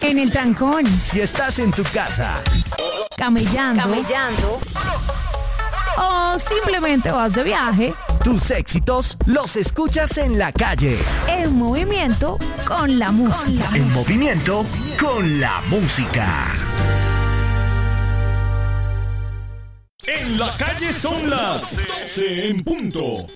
en el trancón, Si estás en tu casa, camellando o simplemente vas de viaje, tus éxitos los escuchas en la calle. en movimiento con la música. En movimiento con la música. En la calle son las 12 en punto.